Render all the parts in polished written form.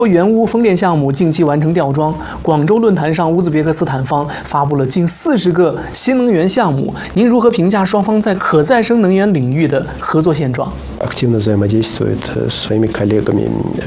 原乌风电项目近期完成吊装，广州论坛上乌兹别克斯坦方发布了近40个新能源项目。您如何评价双方在可再生能源领域的合作现状 ？Активно взаимодействует со своими коллегами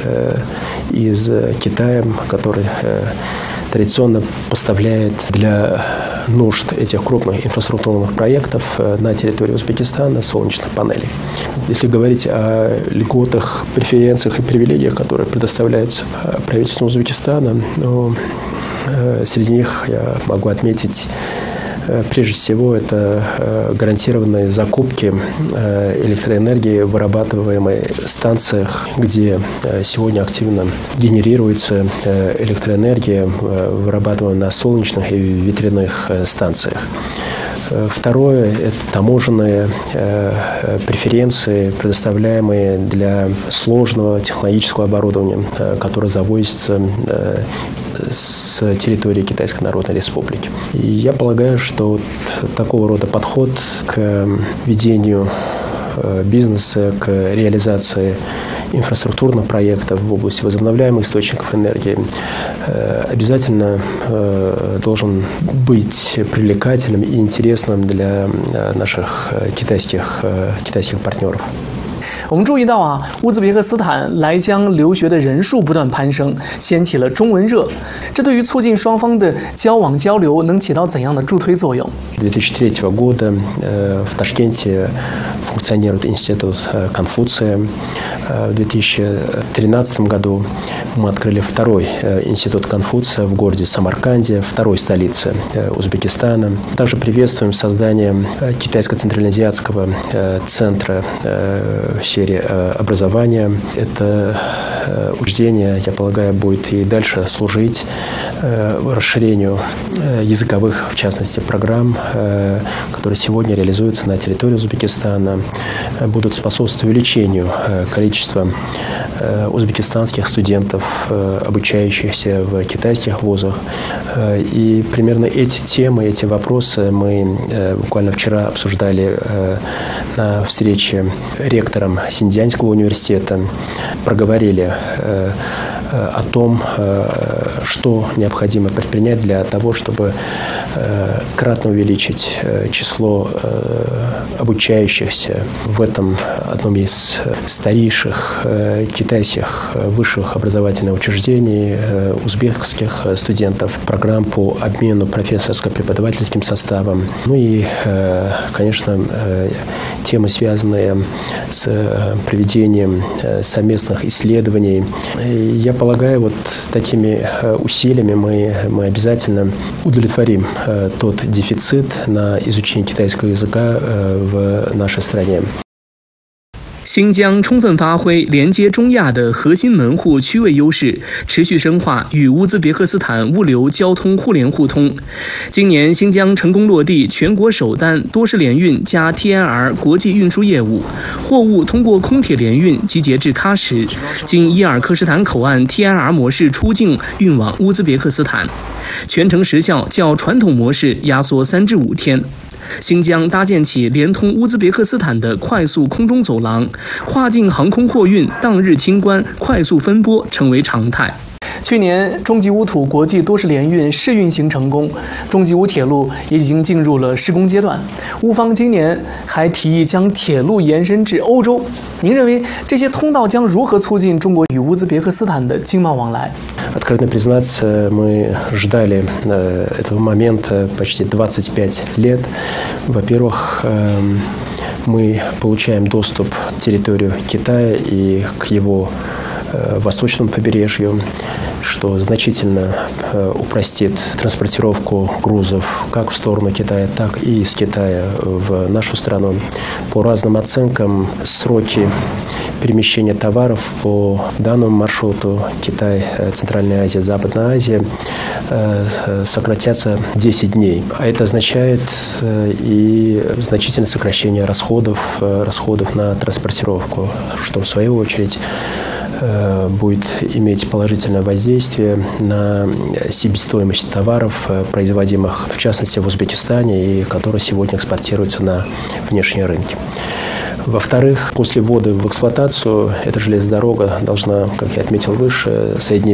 из Китая, который традиционно поставляет для нужд этих крупных инфраструктурных проектов на территории Узбекистана солнечных панелей. Если говорить о льготах, преференциях и привилегиях, которые предоставляются правительству Узбекистана, ну, среди них я могу отметить прежде всего это гарантированные закупки электроэнергии, вырабатываемой в станциях, где сегодня активно генерируется электроэнергия, вырабатываемая на солнечных и ветряных станциях. Второе – это таможенные преференции, предоставляемые для сложного технологического оборудования, которое завозится с территории Китайской Народной Республики. И я полагаю, что такого рода подход к ведению бизнеса, к реализации инфраструктурных проектов в области возобновляемых источников энергии обязательно должен быть привлекательным и интересным для наших китайских партнеров. 我们注意到乌兹别克斯坦来疆留学的人数不断攀升，掀起了中文热。这对于促进双方的交往交流能起到怎样的助推作用？ 2003 года в Ташкенте функционирует институт Конфуция. В 2013 году мы открыли второй институт Конфуция в городе Самарканде, второй столице Узбекистана. Также приветствуем создание китайско-центральноазиатского центра в сфере образования. Это учреждение, я полагаю, будет и дальше служить расширению языковых, в частности, программ, которые сегодня реализуются на территории Узбекистана, будут способствовать увеличению количества узбекистанских студентов, обучающихся в китайских вузах. И примерно эти темы, эти вопросы мы буквально вчера обсуждали на встрече ректором Синьцзянского университета, проговорили о том, что необходимо предпринять для того, чтобы кратно увеличить число обучающихся в этом одном из старейших китайских высших образовательных учреждений узбекских студентов, программ по обмену профессорско-преподавательским составом. Ну и, конечно, темы, связанные с проведением совместных исследований. И я полагаю, вот такими усилиями мы обязательно удовлетворим тот дефицит на изучение китайского языка в нашей стране. 新疆充分发挥连接中亚的核心门户区位优势，持续深化与乌兹别克斯坦物流交通互联互通。今年，新疆成功落地全国首单多式联运加 TNR 国际运输业务，货物通过空铁联运集结至喀什，经伊尔克什坦口岸 TNR 模式出境运往乌兹别克斯坦，全程时效较传统模式压缩3至5天。 新疆搭建起连通乌兹别克斯坦的快速空中走廊，跨境航空货运当日清关、快速分拨成为常态。 去年，中吉乌土国际多式联运试运行成功，中吉乌铁路也已经进入了施工阶段。乌方今年还提议将铁路延伸至欧洲。您认为这些通道将如何促进中国与乌兹别克斯坦的经贸往来？ Откровенно признаться, мы ждали этого момента почти 25 лет. Во-первых, мы получаем доступ к территории Китая и к его восточному побережью, что значительно упростит транспортировку грузов как в сторону Китая, так и из Китая в нашу страну. По разным оценкам, сроки перемещения товаров по данному маршруту Китай, Центральная Азия, Западная Азия сократятся 10 дней. А это означает и значительное сокращение расходов на транспортировку, что в свою очередь будет иметь положительное воздействие на себестоимость товаров, производимых в частности в Узбекистане и которые сегодня экспортируются на внешние рынки. Во-вторых, после ввода в эксплуатацию эта железная дорога должна, как я отметил выше, соединить